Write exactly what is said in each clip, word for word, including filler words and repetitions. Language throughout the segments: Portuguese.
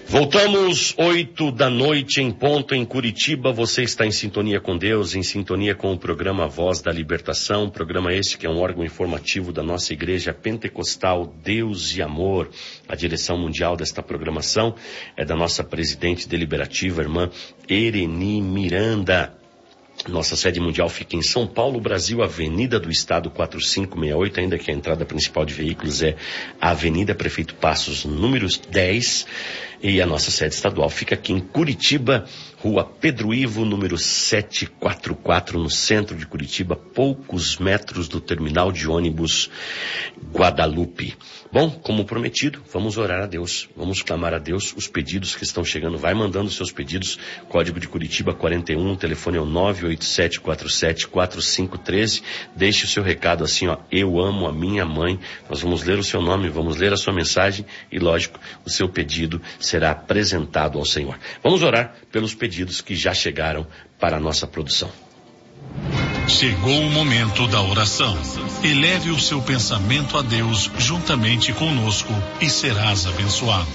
Voltamos, oito da noite em ponto em Curitiba. Você está em sintonia com Deus, em sintonia com o programa Voz da Libertação, programa este que é um órgão informativo da nossa Igreja Pentecostal Deus e Amor. A direção mundial desta programação é da nossa presidente deliberativa, irmã Ereni Miranda. Nossa sede mundial fica em São Paulo, Brasil, Avenida do Estado quatro cinco seis oito, ainda que a entrada principal de veículos é a Avenida Prefeito Passos, número dez, e a nossa sede estadual fica aqui em Curitiba, Rua Pedro Ivo, número setecentos e quarenta e quatro, no centro de Curitiba, poucos metros do terminal de ônibus Guadalupe. Bom, como prometido, vamos orar a Deus, vamos clamar a Deus os pedidos que estão chegando. Vai mandando seus pedidos, código de Curitiba quarenta e um, telefone é o nove oito sete quatro sete quatro cinco um três. Deixe o seu recado assim, ó, eu amo a minha mãe. Nós vamos ler o seu nome, vamos ler a sua mensagem e, lógico, o seu pedido será apresentado ao Senhor. Vamos orar pelos pedidos que já chegaram para a nossa produção. Chegou o momento da oração. Eleve o seu pensamento a Deus juntamente conosco e serás abençoado.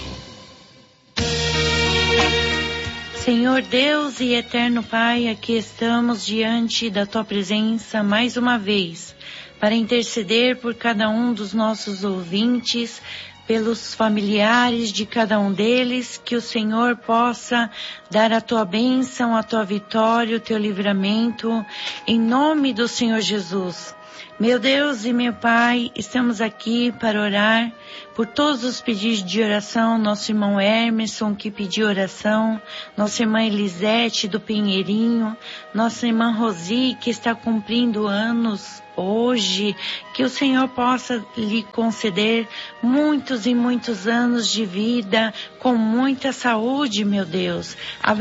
Senhor Deus e eterno Pai, aqui estamos diante da Tua presença mais uma vez, para interceder por cada um dos nossos ouvintes, pelos familiares de cada um deles, que o Senhor possa dar a Tua bênção, a Tua vitória, o Teu livramento, em nome do Senhor Jesus. Meu Deus e meu Pai, estamos aqui para orar por todos os pedidos de oração, nosso irmão Emerson que pediu oração, nossa irmã Elisete do Pinheirinho, nossa irmã Rosi que está cumprindo anos hoje, que o Senhor possa lhe conceder muitos e muitos anos de vida, com muita saúde, meu Deus.